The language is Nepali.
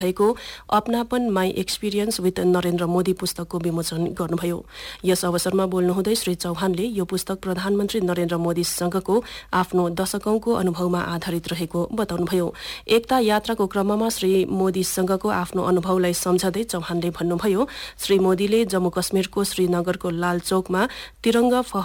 भएको अपनापन my experience with Narendra Modi पुस्तकको विमोचन गर्नुभयो। यस अवसरमा बोल्नुहुँदै श्री चौहानले यो पुस्तक प्रधानमन्त्री नरेन्द्र मोदीसँगको आफ्नो दशकौंको अनुभवमा आधारित रहेको बताउनुभयो। एकता यात्राको क्रममा श्री मोदीसँगको आफ्नो अनुभवलाई सम्झँदै चौहानले भन्नुभयो, श्री मोदीले जम्मू कश्मीरको श्रीनगरको लाल चौकमा तिरंगा